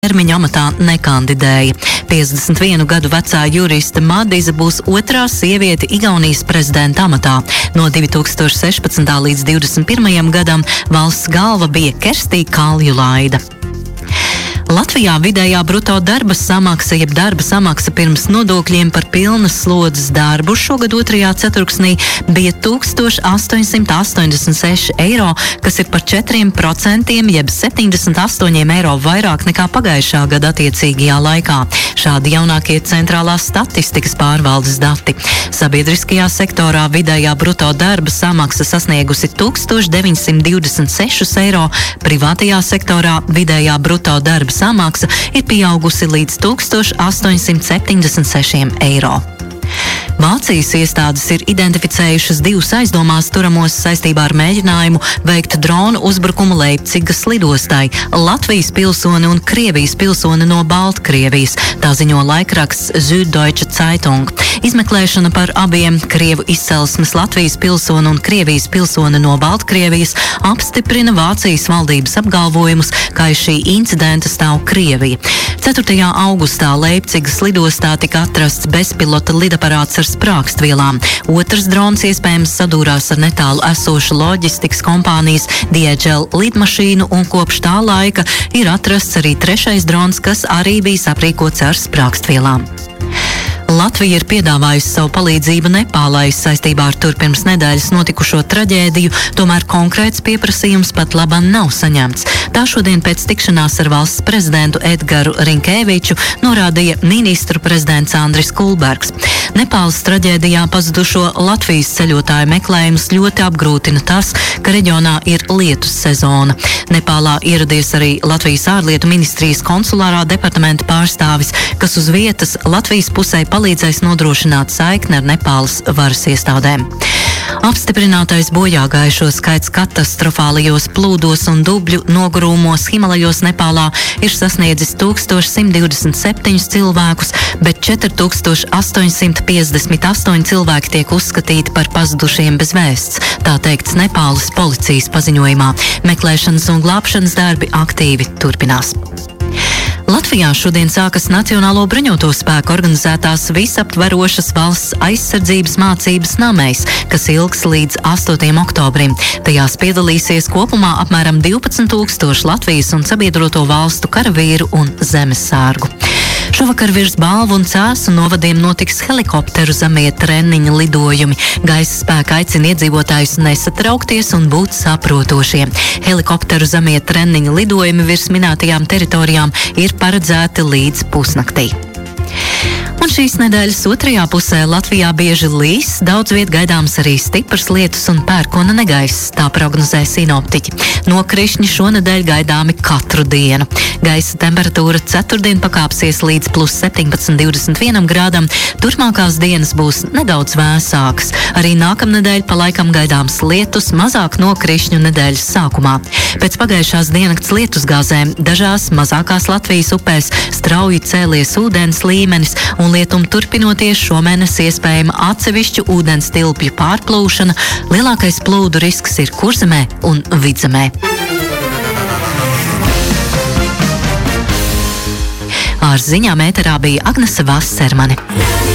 termiņa amatā nekandidēja. 51 gadu vecā juriste Madiza būs otrā sieviete Igaunijas prezidenta amatā. No 2016. līdz 2021. gadam valsts galva bija Kerstī Kaljulaida. Latvijā vidējā bruto darba samaksa, jeb darba samaksa pirms nodokļiem par pilnas slodzes darbu šogad otrajā ceturksnī bija 1886 eiro, kas ir par 4%, jeb 78 eiro vairāk nekā pagājušā gada attiecīgajā laikā. Šādi jaunākie centrālās statistikas pārvaldes dati. Sabiedriskajā sektorā vidējā bruto darba samaksa sasniegusi 1926 eiro, privātajā sektorā vidējā bruto darba samaksa ir pieaugusi līdz 1876 eiro. Vācijas iestādes ir identificējušas divus aizdomās turamos saistībā ar mēģinājumu veikt dronu uzbrukumu Leipcigas lidostai, Latvijas pilsoni un Krievijas pilsoni no Baltkrievijas, tā ziņo laikraksts Süddeutsche Zeitung. Izmeklēšana par abiem Krievu izcelsmes Latvijas pilsoni un Krievijas pilsoni no Baltkrievijas apstiprina Vācijas valdības apgalvojumus, ka aiz šī incidenta stāv Krievija. 4. augustā Leipcigas lidostā tika atrasts bezpilota lidaparāts ar sprākstvielām. Otrs drons iespējams sadūrās ar netālu esošu loģistikas kompānijas DHL lidmašīnu, un kopš tā laika ir atrasts arī trešais drons, kas arī bija aprīkots ar sprākstvielām. Latvija ir piedāvājusi savu palīdzību Nepālai saistībā ar tur pirms nedēļas notikušo traģēdiju, tomēr konkrēts pieprasījums pat labam nav saņemts. Tā šodien pēc tikšanās ar valsts prezidentu Edgaru Rinkēviču norādīja ministru prezidents Andris Kulbergs. Nepāles traģēdijā pazudušo Latvijas ceļotāju meklējumus ļoti apgrūtina tas, ka reģionā ir lietus sezona. Nepālā ieradies arī Latvijas ārlietu ministrijas konsulārā departamenta pārstāvis, kas uz vietas Latvijas pusē palīdzēs nodrošināt saikni ar Nepāles varas iestādēm. Apstiprinātais bojāgājušo skaits katastrofālajos plūdos un dubļu nogrūmos Himalajos Nepālā ir sasniedzis 1127 cilvēkus, bet 4858 cilvēki tiek uzskatīti par pazudušiem bez vēsts, tā teikts Nepāles policijas paziņojumā. Meklēšanas un glābšanas darbi aktīvi turpinās. Latvijā šodien sākas Nacionālo bruņoto spēku organizētās visaptverošas valsts aizsardzības mācības Namejs, kas ilgs līdz 8. oktobrim. Tajās piedalīsies kopumā apmēram 12 000 Latvijas un sabiedroto valstu karavīru un zemesārgu. Šovakar virs Balvu un Cēsu novadiem notiks helikopteru zemie treniņa lidojumi. Gaisa spēka aicina iedzīvotājus nesatraukties un būt saprotošiem. Helikopteru zemie treniņa lidojumi virs minētajām teritorijām ir paredzēti līdz pusnaktī. Un šīs nedēļas otrajā pusē Latvijā bieži līs, daudz viet gaidāms arī stiprs lietus un pērkona negaiss, tā prognozē sinoptiķi. Nokrišņi šonedēļ gaidāmi katru dienu. Gaisa temperatūra ceturtdien pakāpsies līdz +17, 21 grādam, turpmākās dienas būs nedaudz vēsākas. Arī nākamnedēļ pa laikam gaidāms lietus, mazāk nokrišņu nedēļas sākumā. Pēc pagājušās diennakts lietusgāzēm dažās mazākās Latvijas upēs strauji cēlies ūdens līmenis, un lietum turpinoties šomēnes iespējama atsevišķu ūdens tilpju pārplūšana. Lielākais plūdu risks ir Kurzemē un Vidzemē. Ar ziņām ēterā bija Agnese Vasermane.